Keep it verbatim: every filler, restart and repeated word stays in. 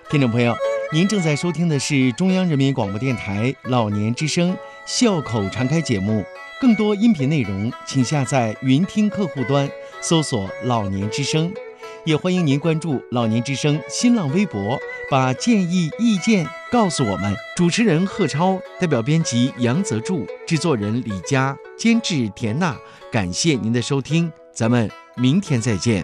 听众朋友，您正在收听的是中央人民广播电台老年之声笑口常开节目。更多音频内容，请下载云听客户端，搜索“老年之声”。也欢迎您关注“老年之声”新浪微博，把建议、意见告诉我们。主持人贺超，代表编辑杨泽柱，制作人李佳，监制田娜。感谢您的收听，咱们明天再见。